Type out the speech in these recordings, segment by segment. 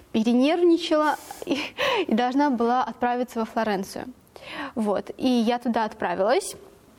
перенервничала и должна была отправиться во Флоренцию. Вот. И я туда отправилась.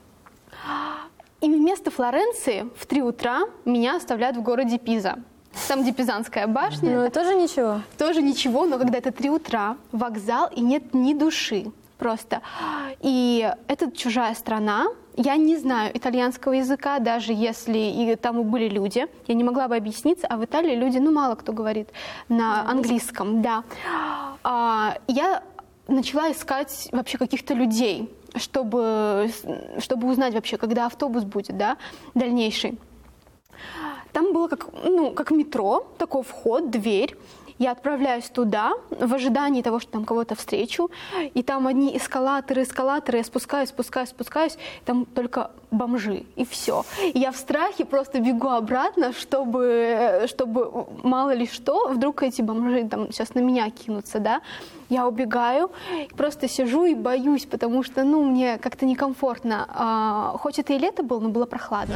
И вместо Флоренции в 3 утра меня оставляют в городе Пиза. Там, где Пизанская башня. Ну, тоже ничего? Тоже ничего, но когда это 3 утра, вокзал, и нет ни души просто. И это чужая страна. Я не знаю итальянского языка, даже если и там и были люди. Я не могла бы объясниться, а в Италии люди, ну, мало кто говорит на английском, да. Я начала искать вообще каких-то людей, чтобы узнать вообще, когда автобус будет, да, дальнейший. Там было как метро, такой вход, дверь. Я отправляюсь туда в ожидании того, что там кого-то встречу. И там одни эскалаторы. Я спускаюсь. И там только бомжи. И все. И я в страхе просто бегу обратно, чтобы мало ли что, вдруг эти бомжи там сейчас на меня кинутся, да. Я убегаю, просто сижу и боюсь, потому что, мне как-то некомфортно. Хоть это и лето было, но было прохладно.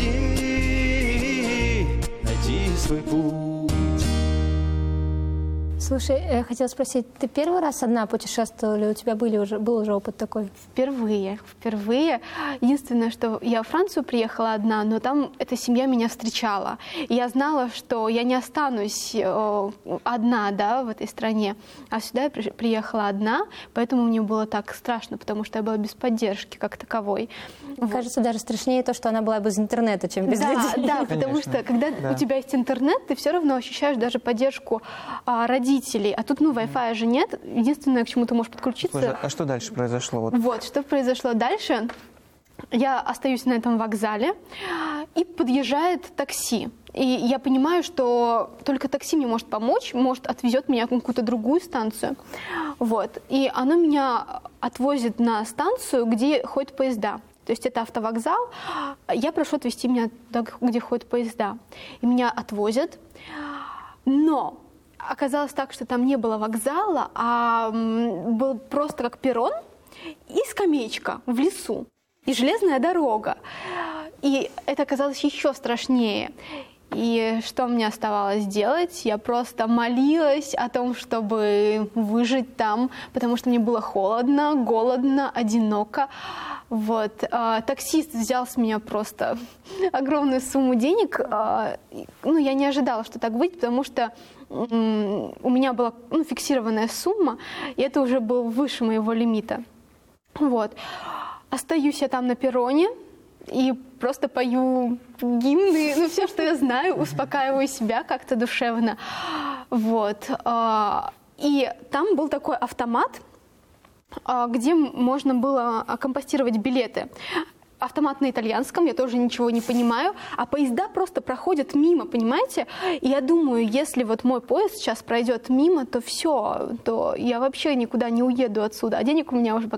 Найди свой путь. Слушай, я хотела спросить, ты первый раз одна путешествовала или у тебя был уже опыт такой? Впервые. Единственное, что я в Францию приехала одна, но там эта семья меня встречала. И я знала, что я не останусь одна, да, в этой стране. А сюда я приехала одна, поэтому мне было так страшно, потому что я была без поддержки как таковой. Мне кажется, даже страшнее то, что она была без интернета, чем без людей. Да, потому что когда у тебя есть интернет, ты все равно ощущаешь даже поддержку родителей. А тут, Wi-Fi же нет. Единственное, к чему ты можешь подключиться... Слушай, а что дальше произошло? Вот, что произошло дальше. Я остаюсь на этом вокзале, и подъезжает такси. И я понимаю, что только такси мне может помочь, может, отвезет меня на какую-то другую станцию. Вот. И оно меня отвозит на станцию, где ходят поезда. То есть это автовокзал. Я прошу отвезти меня туда, где ходят поезда. И меня отвозят. Но оказалось так, что там не было вокзала, а был просто как перрон и скамеечка в лесу, и железная дорога. И это оказалось еще страшнее. И что мне оставалось делать? Я просто молилась о том, чтобы выжить там, потому что мне было холодно, голодно, одиноко. Вот. Таксист взял с меня просто огромную сумму денег. Я не ожидала, что так выйдет, потому что у меня была фиксированная сумма, и это уже был выше моего лимита. Вот. Остаюсь я там на перроне и просто пою гимны, все, что я знаю, успокаиваю себя как-то душевно. Вот. И там был такой автомат, где можно было компостировать билеты. Автомат на итальянском, я тоже ничего не понимаю, а поезда просто проходят мимо, понимаете? И я думаю, если вот мой поезд сейчас пройдет мимо, то все, то я вообще никуда не уеду отсюда, а денег у меня уже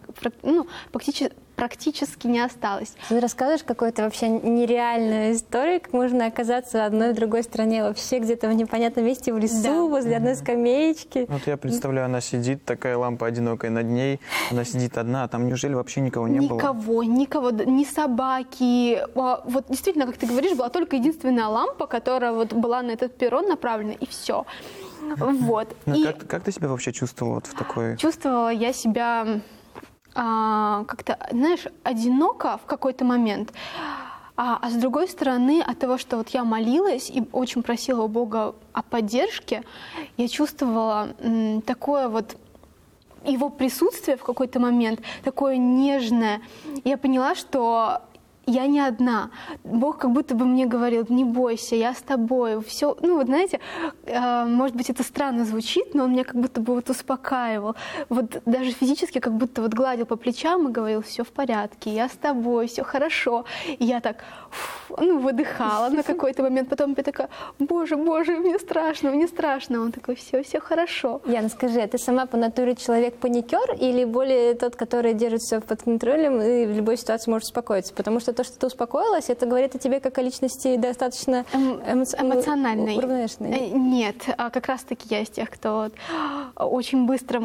практически не осталось. Ты рассказываешь какую-то вообще нереальную историю, как можно оказаться в одной и другой стране, вообще где-то в непонятном месте в лесу, да, возле одной скамеечки. Вот я представляю, она сидит, такая лампа одинокая над ней, она сидит одна, а там неужели вообще никого не было? Никого, ни собаки. Вот действительно, как ты говоришь, была только единственная лампа, которая вот была на этот перрон направлена, и все. Вот. Как ты себя вообще чувствовала вот в такой... Чувствовала я себя... как-то, знаешь, одиноко в какой-то момент, а с другой стороны, от того, что вот я молилась и очень просила у Бога о поддержке, я чувствовала такое вот его присутствие в какой-то момент, такое нежное. Я поняла, что я не одна. Бог как будто бы мне говорил: не бойся, я с тобой. Все, знаете, может быть, это странно звучит, но он меня как будто бы вот успокаивал. Вот даже физически как будто вот гладил по плечам и говорил: все в порядке, я с тобой, все хорошо. И я так выдыхала на какой-то момент. Потом я такая: Боже, мне страшно. Он такой: все хорошо. Яна, скажи, а ты сама по натуре человек-паникер или более тот, который держит все под контролем и в любой ситуации может успокоиться? Потому что то, что ты успокоилась, это говорит о тебе как о личности достаточно эмоциональной. Уравновешенной. Нет, как раз-таки я из тех, кто очень быстро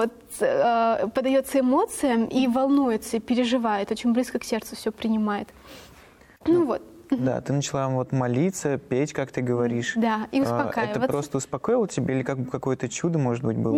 поддается эмоциям и волнуется, и переживает, очень близко к сердцу все принимает. Да, ты начала вот молиться, петь, как ты говоришь. Да, и Это успокаиваться. просто успокоило тебя или как бы какое-то чудо, может быть, было?